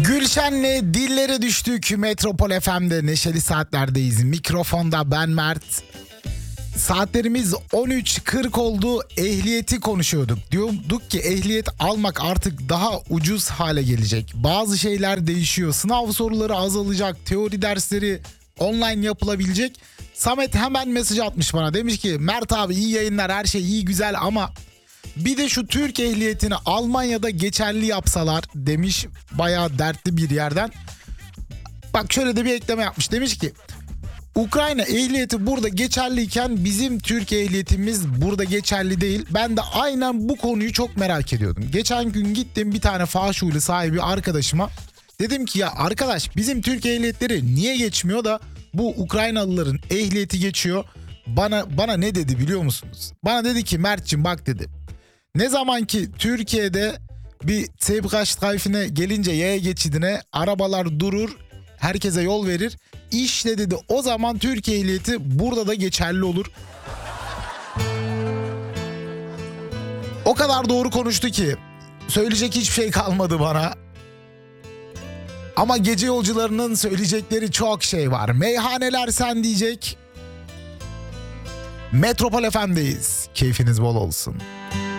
Gülşen'le dillere düştük. Metropol FM'de neşeli saatlerdeyiz. Mikrofonda ben Mert. Saatlerimiz 13.40 oldu. Ehliyeti konuşuyorduk. Diyorduk ki ehliyet almak artık daha ucuz hale gelecek. Bazı şeyler değişiyor. Sınav soruları azalacak. Teori dersleri online yapılabilecek. Samet hemen mesaj atmış bana. Demiş ki Mert abi iyi yayınlar, her şey iyi güzel ama bir de şu Türk ehliyetini Almanya'da geçerli yapsalar demiş, bayağı dertli bir yerden. Bak şöyle de bir ekleme yapmış. Demiş ki Ukrayna ehliyeti burada geçerliyken bizim Türk ehliyetimiz burada geçerli değil. Ben de aynen bu konuyu çok merak ediyordum. Geçen gün gittim bir tane faşuli sahibi arkadaşıma. Dedim ki ya arkadaş, bizim Türk ehliyetleri niye geçmiyor da bu Ukraynalıların ehliyeti geçiyor? Bana ne dedi biliyor musunuz? Bana dedi ki Mert'cim bak dedi. Ne zaman ki Türkiye'de bir Zebrastreifen'e gelince yaya geçidine arabalar durur, herkese yol verir. İşte dedi o zaman Türk ehliyeti burada da geçerli olur. O kadar doğru konuştu ki söyleyecek hiçbir şey kalmadı bana. Ama gece yolcularının söyleyecekleri çok şey var. Meyhaneler sen diyecek. Metropol FM'deyiz. Keyfiniz bol olsun.